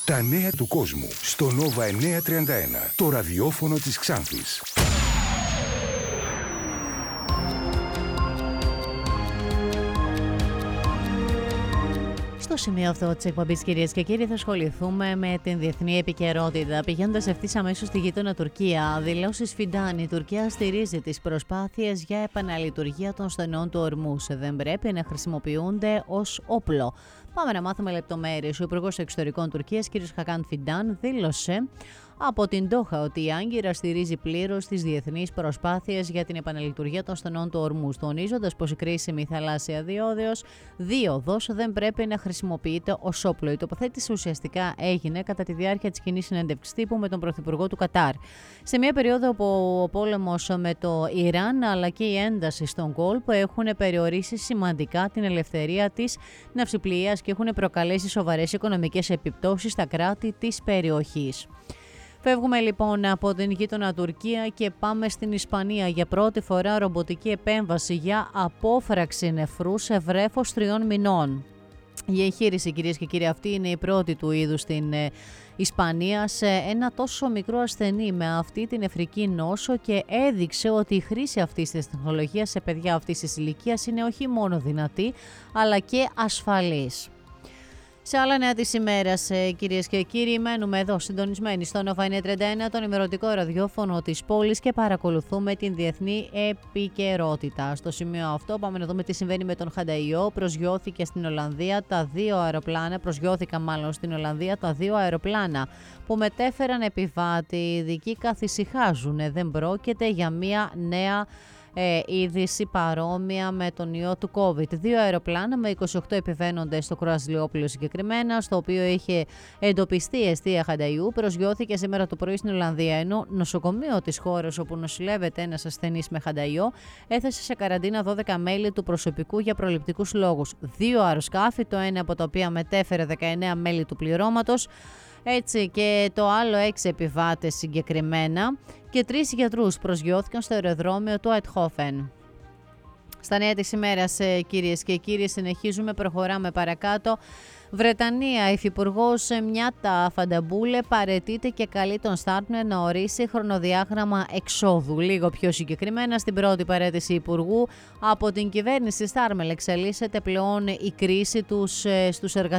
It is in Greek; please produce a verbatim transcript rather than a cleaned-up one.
Τα νέα του κόσμου στο Nova εννιακόσια τριάντα ένα, το ραδιόφωνο της Ξάνθης. Στο σημείο αυτό της εκπομπής, κυρίες και κύριοι, θα ασχοληθούμε με την διεθνή επικαιρότητα. Πηγαίνοντας ευθύς αμέσως στη γείτονα Τουρκία, δηλώσεις Φιντάν: η Τουρκία στηρίζει τις προσπάθειες για επαναλειτουργία των στενών του Ορμούς. Δεν πρέπει να χρησιμοποιούνται ως όπλο. Πάμε να μάθουμε λεπτομέρειες. Ο Υπουργός Εξωτερικών Τουρκίας, κ. Χακάν Φιντάν, δήλωσε από την Ντόχα ότι η Άγκυρα στηρίζει πλήρως τις διεθνείς προσπάθειες για την επαναλειτουργία των στενών του Ορμούς, τονίζοντας πως η κρίσιμη θαλάσσια διόδιος δίωδος δεν πρέπει να χρησιμοποιείται ως όπλο. Η τοποθέτηση ουσιαστικά έγινε κατά τη διάρκεια της κοινής συνέντευξης τύπου με τον Πρωθυπουργό του Κατάρ. Σε μια περίοδο που ο πόλεμος με το Ιράν αλλά και η ένταση στον κόλπο έχουν περιορίσει σημαντικά την ελευθερία της ναυσιπλοείας και έχουν προκαλέσει σοβαρές οικονομικές επιπτώσεις στα κράτη της περιοχής. Φεύγουμε λοιπόν από την γείτονα Τουρκία και πάμε στην Ισπανία. Για πρώτη φορά ρομποτική επέμβαση για απόφραξη νεφρού σε βρέφος τριών μηνών. Η εγχείρηση, κυρίες και κύριοι, αυτή είναι η πρώτη του είδους στην Ισπανία σε ένα τόσο μικρό ασθενή με αυτή την νεφρική νόσο και έδειξε ότι η χρήση αυτής της τεχνολογίας σε παιδιά αυτής της ηλικίας είναι όχι μόνο δυνατή αλλά και ασφαλής. Σε άλλα νέα της ημέρας, κυρίες και κύριοι, μένουμε εδώ συντονισμένοι στο Nova εννιακόσια τριάντα ένα, τον ημερωτικό ραδιόφωνο της πόλης, και παρακολουθούμε την διεθνή επικαιρότητα. Στο σημείο αυτό πάμε να δούμε τι συμβαίνει με τον Χανταϊό. Προσγειώθηκε στην Ολλανδία τα δύο αεροπλάνα, προσγειώθηκαν μάλλον στην Ολλανδία τα δύο αεροπλάνα που μετέφεραν επιβάτη. Οι ειδικοί καθησυχάζουν, δεν πρόκειται για μια νέα Ε, είδηση παρόμοια με τον ιό του COVID. Δύο αεροπλάνα με είκοσι οκτώ επιβαίνοντες στο Κρουαζιόπουλο συγκεκριμένα, στο οποίο είχε εντοπιστεί αιστεία Χανταϊού, προσγειώθηκε σήμερα το πρωί στην Ολλανδία, ενώ νοσοκομείο της χώρας όπου νοσηλεύεται ένας ασθενής με Χανταϊό έθεσε σε καραντίνα δώδεκα μέλη του προσωπικού για προληπτικούς λόγους. Δύο αεροσκάφη, το ένα από τα οποία μετέφερε δεκαεννέα μέλη του πληρώματος, έτσι και το άλλο έξι επιβάτες συγκεκριμένα, και τρεις γιατρούς προσγειώθηκαν στο αεροδρόμιο του Αιτχόφεν. Στα νέα της ημέρας, κυρίες και κύριοι, συνεχίζουμε, προχωράμε παρακάτω. Βρετανία, υφυπουργός Μιάτα Φανταμπούλε παραιτείται και καλεί τον Στάρμερ να ορίσει χρονοδιάγραμμα εξόδου. Λίγο πιο συγκεκριμένα, στην πρώτη παραίτηση υπουργού από την κυβέρνηση Στάρμερ εξελίσσεται πλέον η κρίση τους, στους εργατικούς